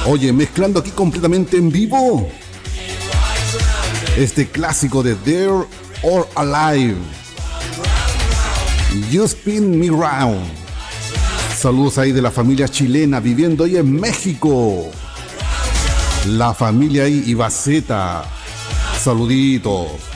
Oye, mezclando aquí completamente en vivo este clásico de Dead or Alive, You Spin Me Round. Saludos ahí de la familia chilena viviendo ahí en México, la familia ahí Ibaceta. Saluditos.